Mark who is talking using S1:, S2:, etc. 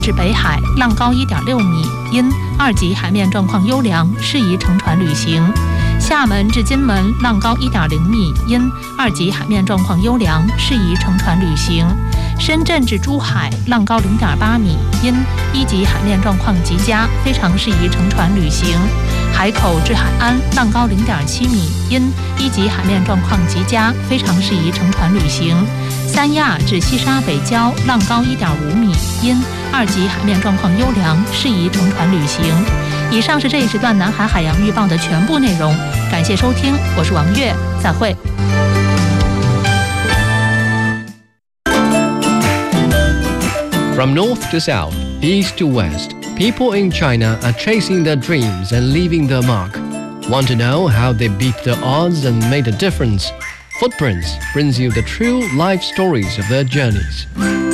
S1: 至北海，浪高1.6米，因2级海面状况优良，适宜乘船旅行。厦门至金门，浪高1.0米，因2级海面状况优良，适宜乘船旅行。深圳至珠海，浪高0.8米，因1级海面状况极佳，非常适宜乘船旅行。海口至海安，浪高0.7米，因1级海面状况极佳，非常适宜乘船旅行。三亚至西沙北礁，浪高1.5米，因2级海面状况优良，适宜乘船旅行。以上是这一时段南海海洋预报的全部内容，感谢收听，我是王月，再会。
S2: From north to south, east to west, people in China are chasing their dreams and leaving their mark. Want to know how they beat the odds and made a difference? Footprints brings you the true life stories of their journeys.